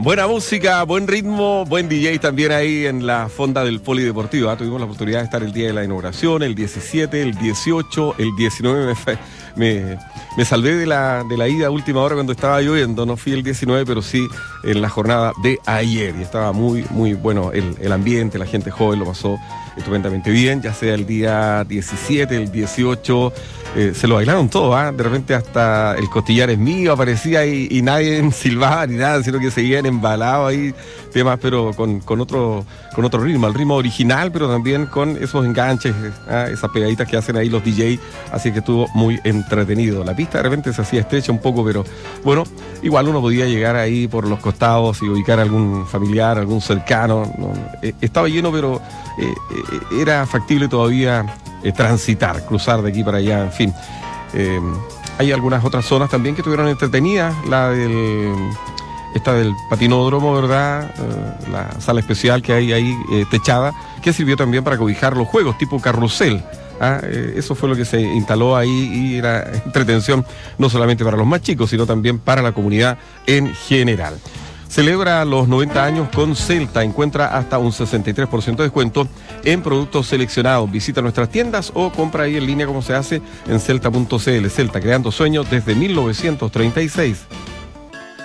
Buena música, buen ritmo, buen DJ también ahí en la fonda del Polideportivo. Tuvimos la oportunidad de estar el día de la inauguración, el 17, el 18, el 19. Me salvé de la ida a última hora cuando estaba lloviendo. No fui el 19, pero sí en la jornada de ayer. Y estaba muy bueno el ambiente, la gente joven lo pasó estupendamente bien, ya sea el día 17, el 18. Se lo bailaron todo, de repente hasta el costillar es mío aparecía y nadie silbaba ni nada, sino que seguían embalados ahí temas, pero con otro ritmo, el ritmo original, pero también con esos enganches, esas pegaditas que hacen ahí los DJ, así que estuvo muy entretenido. La pista de repente se hacía estrecha un poco, pero bueno, igual uno podía llegar ahí por los costados y ubicar a algún familiar, algún cercano. Estaba lleno, pero era factible todavía transitar, cruzar de aquí para allá, en fin. Hay algunas otras zonas también que estuvieron entretenidas, esta del patinódromo, ¿verdad? La sala especial que hay ahí techada, que sirvió también para cobijar los juegos tipo carrusel. Eso fue lo que se instaló ahí y era entretención no solamente para los más chicos, sino también para la comunidad en general. Celebra los 90 años con Celta. Encuentra hasta un 63% de descuento en productos seleccionados. Visita nuestras tiendas o compra ahí en línea como se hace en celta.cl. Celta, creando sueños desde 1936.